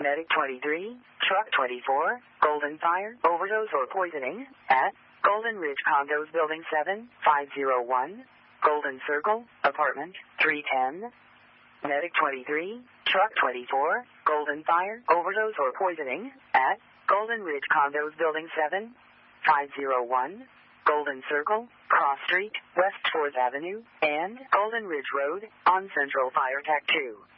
Medic 23, Truck 24, Golden Fire, Overdose or Poisoning at Golden Ridge Condos Building 7, 501, Golden Circle, Apartment 310. Medic 23, Truck 24, Golden Fire, Overdose or Poisoning at Golden Ridge Condos Building 7, 501, Golden Circle, Cross Street, West 4th Avenue, and Golden Ridge Road on Central Fire Tech 2.